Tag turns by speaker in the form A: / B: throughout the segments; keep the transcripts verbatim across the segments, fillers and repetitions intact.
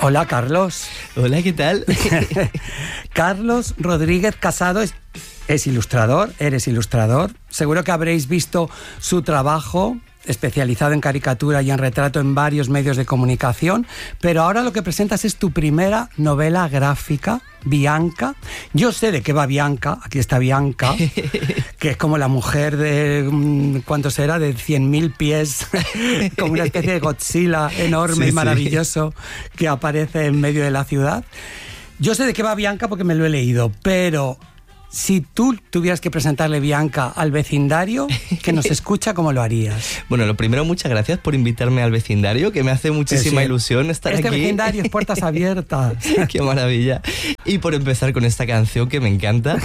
A: Hola, Carlos.
B: Hola, ¿qué tal?
A: Carlos Rodríguez Casado es, es ilustrador, eres ilustrador. Seguro que habréis visto su trabajo especializado en caricatura y en retrato en varios medios de comunicación, pero ahora lo que presentas es tu primera novela gráfica, Bianca. Yo sé de qué va Bianca, aquí está Bianca, que es como la mujer de, ¿cuánto será? De cien mil pies, como una especie de Godzilla enorme sí, y maravilloso sí. que aparece en medio de la ciudad. Yo sé de qué va Bianca porque me lo he leído, pero si tú tuvieras que presentarle Bianca al vecindario que nos escucha, ¿cómo lo harías?
B: Bueno, lo primero, muchas gracias por invitarme al vecindario, que me hace muchísima sí. ilusión estar
A: este
B: aquí.
A: Este vecindario es puertas abiertas.
B: ¡Qué maravilla! Y por empezar con esta canción que me encanta.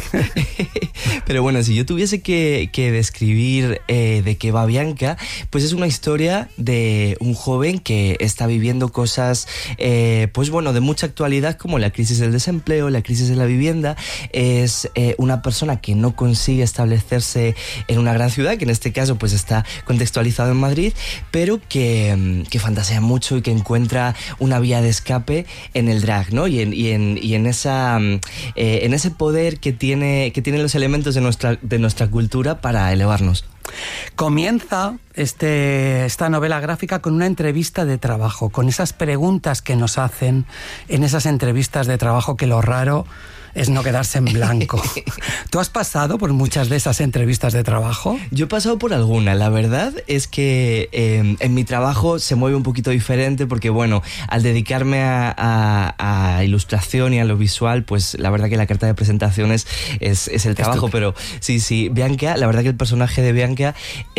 B: Pero bueno, si yo tuviese que, que describir eh, de qué va Bianca, pues es una historia de un joven que está viviendo cosas, eh, pues bueno, de mucha actualidad, como la crisis del desempleo, la crisis de la vivienda. Es eh, una persona que no consigue establecerse en una gran ciudad, que en este caso pues está contextualizado en Madrid, pero que, que fantasea mucho y que encuentra una vía de escape en el drag, ¿no? Y en, y en, y en, esa, eh, en ese poder que, tiene, que tienen los elementos de nuestra, de nuestra cultura para elevarnos.
A: Comienza este, esta novela gráfica con una entrevista de trabajo, con esas preguntas que nos hacen en esas entrevistas de trabajo, que lo raro es no quedarse en blanco. ¿Tú has pasado por muchas de esas entrevistas de trabajo?
B: Yo he pasado por alguna. La verdad es que eh, en mi trabajo se mueve un poquito diferente porque, bueno, al dedicarme a, a, a ilustración y a lo visual, pues la verdad que la carta de presentaciones es, es el trabajo. Pero sí, sí, Bianca, la verdad que el personaje de Bianca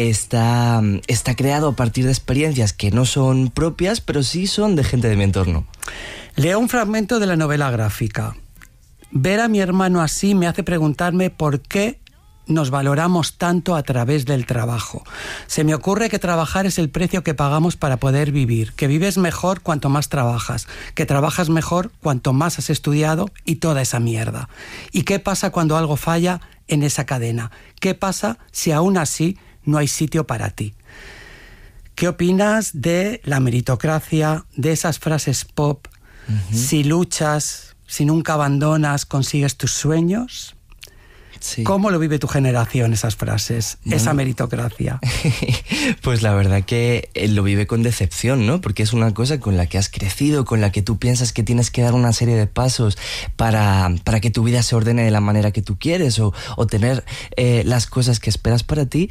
B: está, está creado a partir de experiencias que no son propias, pero sí son de gente de mi entorno.
A: Leo un fragmento de la novela gráfica. Ver a mi hermano así me hace preguntarme por qué nos valoramos tanto a través del trabajo. Se me ocurre que trabajar es el precio que pagamos para poder vivir, que vives mejor cuanto más trabajas, que trabajas mejor cuanto más has estudiado y toda esa mierda. ¿Y qué pasa cuando algo falla en esa cadena? ¿Qué pasa si aún así no hay sitio para ti? ¿Qué opinas de la meritocracia, de esas frases pop? Uh-huh. Si luchas, si nunca abandonas, consigues tus sueños. Sí. ¿Cómo lo vive tu generación esas frases, bueno, esa meritocracia?
B: Pues la verdad que lo vive con decepción, ¿no? Porque es una cosa con la que has crecido, con la que tú piensas que tienes que dar una serie de pasos para, para que tu vida se ordene de la manera que tú quieres o, o tener eh, las cosas que esperas para ti,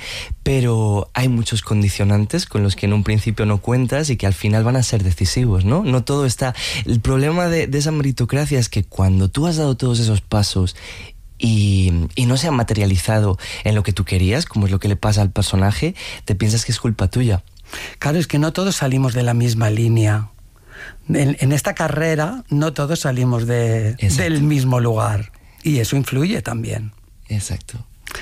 B: pero hay muchos condicionantes con los que en un principio no cuentas y que al final van a ser decisivos, ¿no? No todo está... El problema de, de esa meritocracia es que cuando tú has dado todos esos pasos Y, y no se ha materializado en lo que tú querías, como es lo que le pasa al personaje, te piensas que es culpa tuya.
A: Claro, es que no todos salimos de la misma línea. En, en esta carrera no todos salimos de, del mismo lugar. Y eso influye también.
B: Exacto.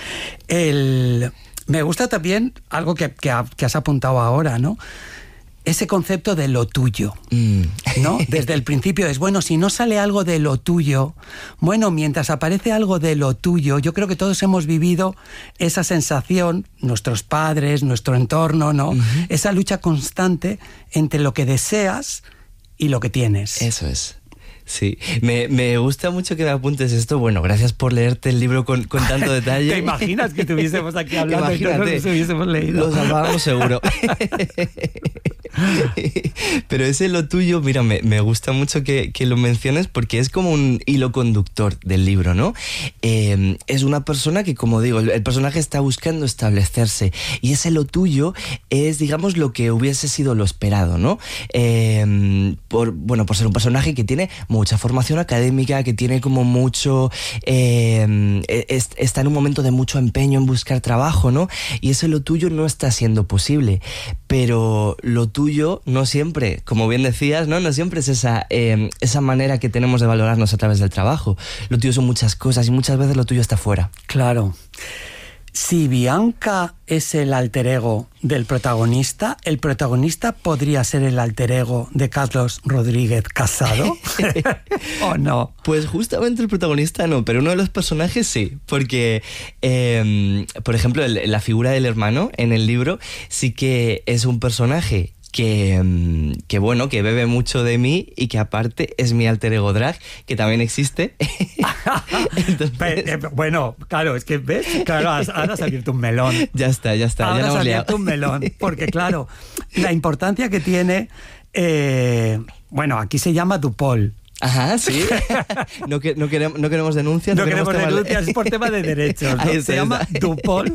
A: El, me gusta también algo que, que, que has apuntado ahora, ¿no? Ese concepto de lo tuyo, mm. ¿no? Desde el principio es, bueno, si no sale algo de lo tuyo, bueno, mientras aparece algo de lo tuyo, yo creo que todos hemos vivido esa sensación, nuestros padres, nuestro entorno, ¿no? Uh-huh. Esa lucha constante entre lo que deseas y lo que tienes.
B: Eso es. Sí, me, me gusta mucho que me apuntes esto. Bueno, gracias por leerte el libro con, con tanto detalle.
A: ¿Te imaginas que estuviésemos aquí hablando y todos nos hubiésemos leído?
B: Lo salvábamos seguro. Pero ese lo tuyo, mira, me, me gusta mucho que, que lo menciones porque es como un hilo conductor del libro, ¿no? Eh, es una persona que, como digo, el, el personaje está buscando establecerse y ese lo tuyo es, digamos, lo que hubiese sido lo esperado, ¿no? Eh, por, bueno, por ser un personaje que tiene mucha formación académica, que tiene como mucho... Eh, es, está en un momento de mucho empeño en buscar trabajo, ¿no? Y ese lo tuyo no está siendo posible, pero lo tuyo no siempre, como bien decías, no, no siempre es esa, eh, esa manera que tenemos de valorarnos a través del trabajo. Lo tuyo son muchas cosas y muchas veces lo tuyo está fuera.
A: Claro. Si Bianca es el alter ego del protagonista, ¿el protagonista podría ser el alter ego de Carlos Rodríguez Casado? ¿O no?
B: Pues justamente el protagonista no, pero uno de los personajes sí, porque, eh, por ejemplo, el, la figura del hermano en el libro sí que es un personaje que, que bueno, que bebe mucho de mí y que aparte es mi alter ego drag, que también existe.
A: Entonces... Pero, eh, bueno, claro, es que ves, claro, ahora has abierto un melón.
B: Ya está, ya está.
A: Ahora
B: ya
A: has
B: hemos
A: abierto
B: liado.
A: un melón, porque claro, la importancia que tiene, eh, bueno, aquí se llama Dupol.
B: Ajá, sí. No, que, no, queremos, no queremos denuncias.
A: No,
B: no
A: queremos
B: tema
A: denuncias,
B: de...
A: es por tema de derechos, ¿no?
B: Ahí
A: Se llama
B: está.
A: Dupol.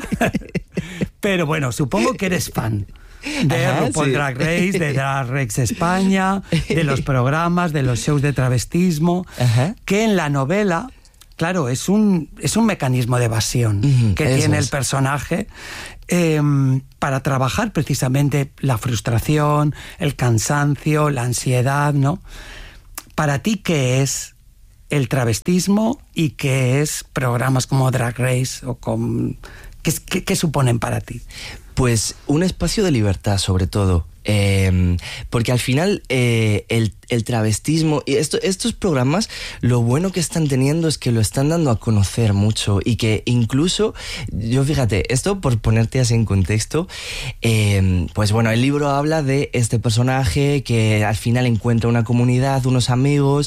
A: Pero bueno, supongo que eres fan de
B: Ajá,
A: RuPaul
B: sí.
A: Drag Race, de Drag Race España, de los programas, de los shows de travestismo,
B: Ajá.
A: que en la novela, claro, es un, es un mecanismo de evasión
B: Uh-huh,
A: que
B: eso
A: tiene
B: es.
A: el personaje eh, para trabajar precisamente la frustración, el cansancio, la ansiedad, ¿no? Para ti, ¿qué es el travestismo y qué es programas como Drag Race o con... ¿Qué, qué, qué suponen para ti?
B: Pues un espacio de libertad, sobre todo. Eh, porque al final eh, el, el travestismo y esto, estos programas, lo bueno que están teniendo es que lo están dando a conocer mucho y que incluso, yo fíjate, esto por ponerte así en contexto, eh, pues bueno, el libro habla de este personaje que al final encuentra una comunidad, unos amigos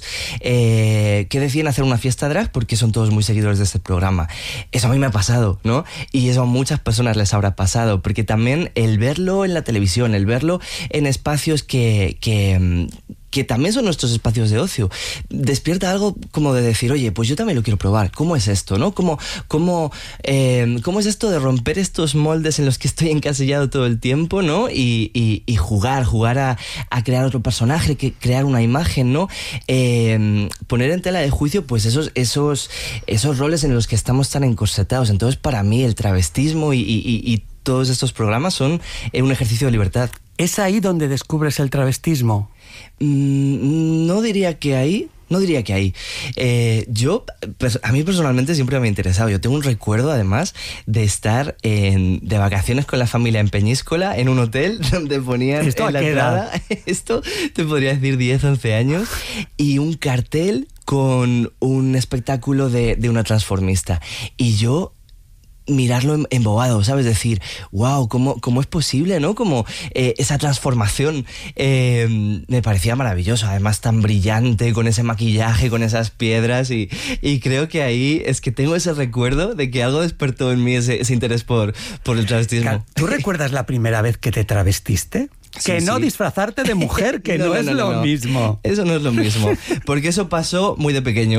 B: eh, que deciden hacer una fiesta drag porque son todos muy seguidores de este programa. Eso a mí me ha pasado, ¿no? Y eso a muchas personas les habrá pasado, porque también el verlo en la televisión, el verlo en espacios que, que, que también son nuestros espacios de ocio, despierta algo como de decir, oye, pues yo también lo quiero probar. ¿Cómo es esto, no? ¿Cómo, cómo, eh, cómo es esto de romper estos moldes en los que estoy encasillado todo el tiempo, ¿no? Y, y, y jugar, jugar a, a crear otro personaje, que, crear una imagen, ¿no? Eh, poner en tela de juicio, pues esos, esos, esos roles en los que estamos tan encorsetados. Entonces, para mí, el travestismo y, y, y todos estos programas son un ejercicio de libertad.
A: ¿Es ahí donde descubres el travestismo?
B: Mm, no diría que ahí, no diría que ahí. Eh, yo, pues, a mí personalmente siempre me ha interesado. Yo tengo un recuerdo, además, de estar en, de vacaciones con la familia en Peñíscola, en un hotel donde ponían
A: ¿Esto
B: en la
A: a qué
B: entrada, esto te podría decir diez, once años, y un cartel con un espectáculo de, de una transformista. Y yo... mirarlo embobado, ¿sabes? Decir, wow, ¿cómo, cómo es posible, no? Como eh, esa transformación eh, me parecía maravilloso, además tan brillante, con ese maquillaje, con esas piedras y, y creo que ahí es que tengo ese recuerdo de que algo despertó en mí ese, ese interés por, por el travestismo.
A: ¿Tú recuerdas la primera vez que te travestiste?
B: Sí,
A: que no
B: sí.
A: disfrazarte de mujer, que no, no, no es no, lo
B: no.
A: mismo.
B: Eso no es lo mismo, porque eso pasó muy de pequeño.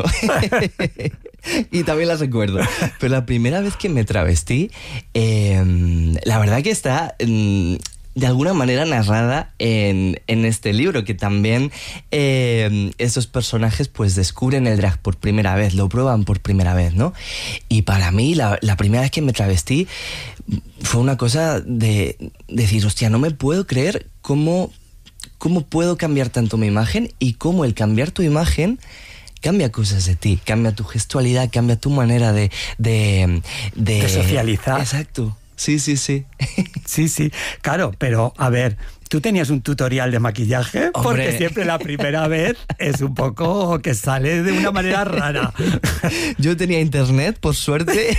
B: Y también las recuerdo. Pero la primera vez que me travestí, eh, la verdad que está... Eh, de alguna manera narrada en, en este libro, que también eh, esos personajes pues descubren el drag por primera vez, lo prueban por primera vez, ¿no? Y para mí, la, la primera vez que me travestí fue una cosa de, de decir, hostia, no me puedo creer cómo, cómo puedo cambiar tanto mi imagen y cómo el cambiar tu imagen cambia cosas de ti, cambia tu gestualidad, cambia tu manera de... De, de,
A: de socializar.
B: Exacto. Sí, sí, sí.
A: Sí, sí. Claro, pero a ver, ¿tú tenías un tutorial de maquillaje?
B: Hombre.
A: Porque siempre la primera vez es un poco que sale de una manera rara.
B: Yo tenía internet, por suerte.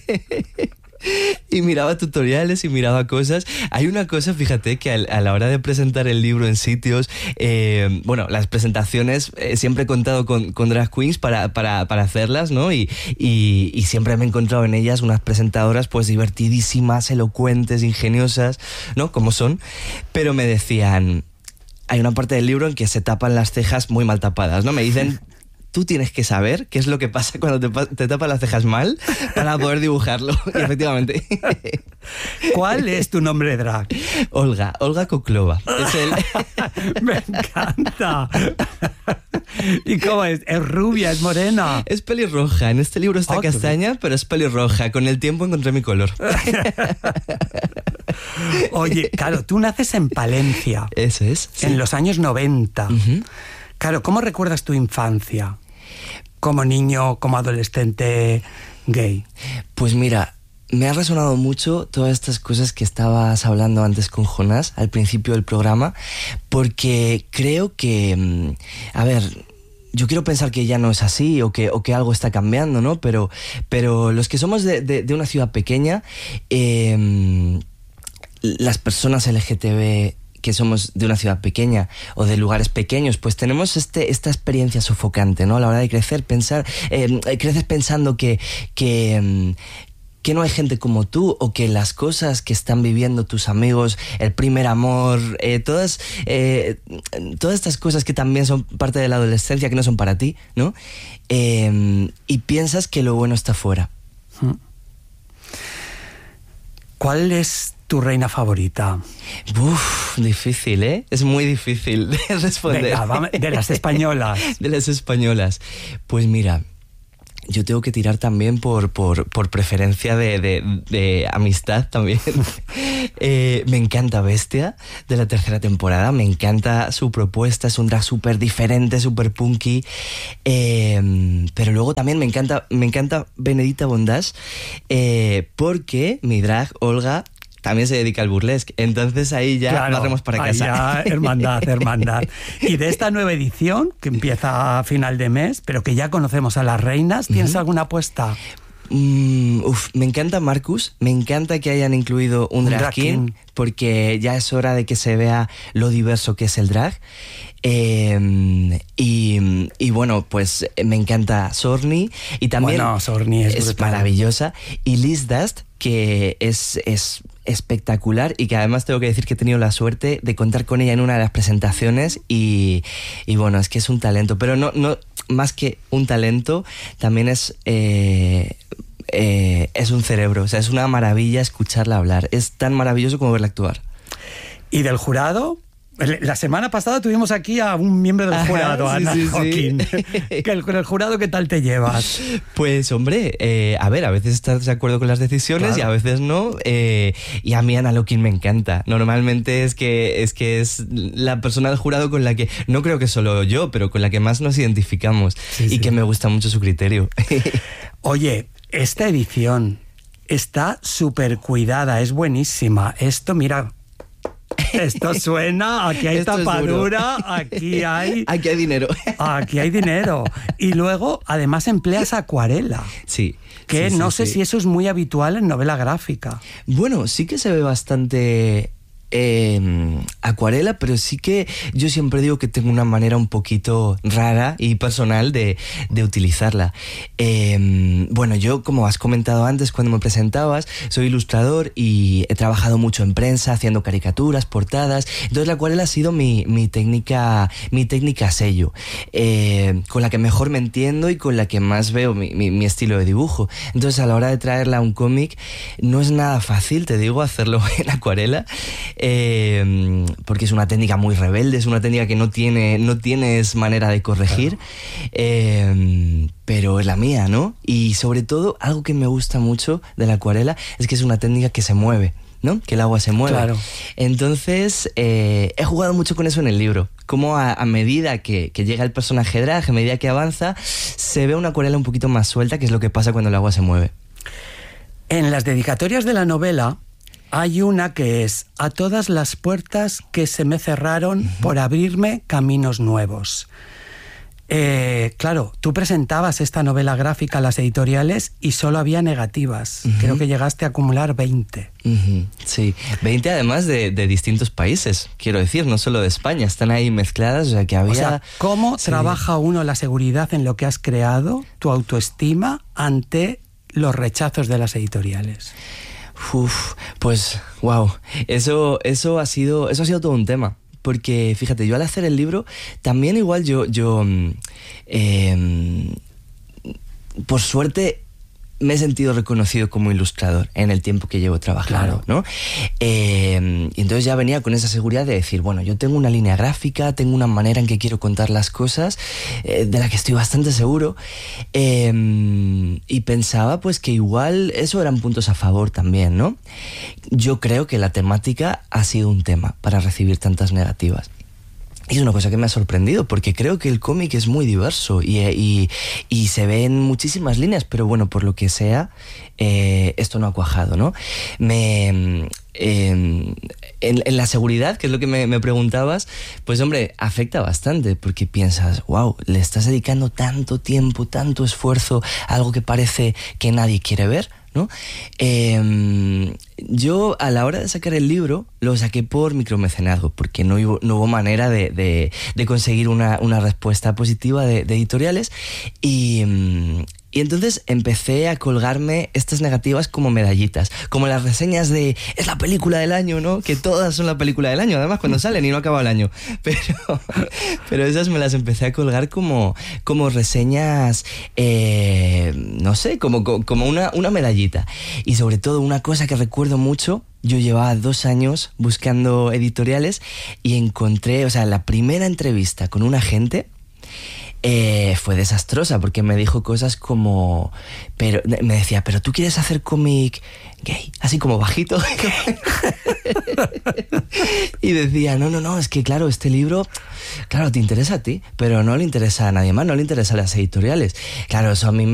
B: Y miraba tutoriales y miraba cosas. Hay una cosa, fíjate, que a la hora de presentar el libro en sitios, eh, bueno, las presentaciones, eh, siempre he contado con, con drag queens para, para, para hacerlas, ¿no? Y, y, y siempre me he encontrado en ellas unas presentadoras pues divertidísimas, elocuentes, ingeniosas, ¿no? Como son. Pero me decían, hay una parte del libro en que se tapan las cejas muy mal tapadas, ¿no? Me dicen... Tú tienes que saber qué es lo que pasa cuando te, te tapas las cejas mal para poder dibujarlo. Y efectivamente.
A: ¿Cuál es tu nombre drag?
B: Olga, Olga Koklova. Es el...
A: Me encanta. ¿Y cómo es? ¿Es rubia? ¿Es morena?
B: Es pelirroja. En este libro está
A: oh,
B: castaña, pero es pelirroja. Con el tiempo encontré mi color.
A: Oye, claro, tú naces en Palencia.
B: Eso es. Sí.
A: En los años noventa.
B: Uh-huh.
A: Claro, ¿cómo recuerdas tu infancia? Como niño, como adolescente gay.
B: Pues mira, me ha resonado mucho todas estas cosas que estabas hablando antes con Jonás al principio del programa, porque creo que, a ver, yo quiero pensar que ya no es así o que, o que algo está cambiando, ¿no? Pero, pero los que somos de, de, de una ciudad pequeña, eh, las personas L G T B que somos de una ciudad pequeña o de lugares pequeños, pues tenemos este, esta experiencia sofocante, ¿no? A la hora de crecer, pensar, eh, creces pensando que, que, que no hay gente como tú, o que las cosas que están viviendo tus amigos, el primer amor, eh, todas, eh, todas estas cosas que también son parte de la adolescencia, que no son para ti, ¿no? Eh, y piensas que lo bueno está fuera.
A: ¿Cuál es tu reina favorita?
B: Uf, difícil, ¿eh? Es muy difícil de responder.
A: Venga, vamos, de las españolas.
B: De las españolas. Pues mira, yo tengo que tirar también por, por, por preferencia de, de, de amistad también. eh, me encanta Bestia, de la tercera temporada. Me encanta su propuesta. Es un drag súper diferente, súper punky. Eh, pero luego también me encanta, me encanta Benedita Bondage, eh, porque mi drag, Olga, también se dedica al burlesque. Entonces ahí ya
A: claro,
B: barremos para
A: ahí
B: casa.
A: Ya, hermandad, hermandad. Y de esta nueva edición, que empieza a final de mes, pero que ya conocemos a las reinas, ¿tienes uh-huh. alguna apuesta?
B: Mm, uf, me encanta Marcus, me encanta que hayan incluido un, un drag, drag king, king, porque ya es hora de que se vea lo diverso que es el drag. Eh, y, y bueno, pues me encanta Sorni, y también
A: bueno, Sorni es,
B: es maravillosa, y Liz Dust, que es, es espectacular, y que además tengo que decir que he tenido la suerte de contar con ella en una de las presentaciones, y, y bueno, es que es un talento, pero no, no más que un talento, también es eh, eh, es un cerebro, o sea, es una maravilla escucharla hablar, es tan maravilloso como verla actuar.
A: ¿Y del jurado? La semana pasada tuvimos aquí a un miembro del jurado, Ana
B: sí, sí,
A: Joaquín.
B: Sí.
A: ¿Con el, el jurado qué tal te llevas?
B: Pues hombre, eh, a ver, a veces estás de acuerdo con las decisiones, claro, y a veces no. Eh, y a mí Ana Joaquín me encanta. Normalmente es que, es que es la persona del jurado con la que, no creo que solo yo, pero con la que más nos identificamos, sí, y sí. que me gusta mucho su criterio.
A: Oye, esta edición está súper cuidada, es buenísima. Esto, mira... Esto suena, aquí hay Esto tapadura, aquí hay...
B: Aquí hay dinero.
A: Aquí hay dinero. Y luego, además, empleas acuarela.
B: Sí.
A: Que
B: sí,
A: no
B: sí,
A: sé
B: sí.
A: si eso es muy habitual en novela gráfica.
B: Bueno, sí que se ve bastante... Eh, acuarela, pero sí que yo siempre digo que tengo una manera un poquito rara y personal de, de utilizarla. Eh, bueno, yo, como has comentado antes cuando me presentabas, soy ilustrador y he trabajado mucho en prensa, haciendo caricaturas, portadas. Entonces la acuarela ha sido mi, mi técnica mi técnica sello, eh, con la que mejor me entiendo y con la que más veo mi, mi, mi estilo de dibujo. Entonces, a la hora de traerla a un cómic, no es nada fácil, te digo, hacerlo en acuarela. Eh, porque es una técnica muy rebelde, es una técnica que no tiene no tienes manera de corregir, claro. eh, pero es la mía, ¿no? Y sobre todo, algo que me gusta mucho de la acuarela es que es una técnica que se mueve, ¿no? Que el agua se mueve.
A: Claro.
B: Entonces, eh, he jugado mucho con eso en el libro. Como a, a medida que, que llega el personaje drag, a medida que avanza, se ve una acuarela un poquito más suelta, que es lo que pasa cuando el agua se mueve.
A: En las dedicatorias de la novela hay una que es: a todas las puertas que se me cerraron uh-huh. por abrirme caminos nuevos. Eh, claro, tú presentabas esta novela gráfica a las editoriales y solo había negativas. Uh-huh. Creo que llegaste a acumular veinte.
B: Uh-huh. Sí, veinte además de, de distintos países, quiero decir, no solo de España, están ahí mezcladas, o sea que había...
A: O sea, ¿cómo
B: sí.
A: trabaja uno la seguridad en lo que has creado, tu autoestima, ante los rechazos de las editoriales?
B: Uf, pues, wow, eso, eso, ha sido, eso ha sido todo un tema. Porque, fíjate, yo al hacer el libro, también igual yo, yo eh, por suerte, me he sentido reconocido como ilustrador en el tiempo que llevo trabajando, claro. ¿no? Eh, y entonces ya venía con esa seguridad de decir, bueno, yo tengo una línea gráfica, tengo una manera en que quiero contar las cosas, eh, de la que estoy bastante seguro, eh, y pensaba pues que igual eso eran puntos a favor también, ¿no? Yo creo que la temática ha sido un tema para recibir tantas negativas. Y es una cosa que me ha sorprendido, porque creo que el cómic es muy diverso y, y, y se ven muchísimas líneas, pero bueno, por lo que sea, eh, esto no ha cuajado, ¿no? Me, eh, en, en la seguridad, que es lo que me, me preguntabas, pues hombre, afecta bastante, porque piensas, wow, le estás dedicando tanto tiempo, tanto esfuerzo a algo que parece que nadie quiere ver, ¿no? Eh, yo a la hora de sacar el libro lo saqué por micromecenazgo, porque no hubo, no hubo manera de, de, de conseguir una, una respuesta positiva de, de editoriales y... Y entonces empecé a colgarme estas negativas como medallitas, como las reseñas de es la película del año, ¿no? Que todas son la película del año, además cuando salen y no acaba el año. Pero, pero esas me las empecé a colgar como, como reseñas, eh, no sé, como, como una, una medallita. Y sobre todo una cosa que recuerdo mucho, yo llevaba dos años buscando editoriales y encontré, o sea, la primera entrevista con un agente Eh, fue desastrosa porque me dijo cosas como, pero me decía, pero tú quieres hacer cómic gay, así como bajito. Y decía, no, no, no, es que claro, este libro, claro, te interesa a ti, pero no le interesa a nadie más, no le interesa a las editoriales. Claro, eso a mí